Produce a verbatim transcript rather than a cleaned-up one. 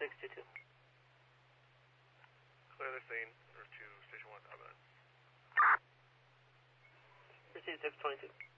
six two two. Clear the scene, or to station one, top of that. Proceed six twenty-two.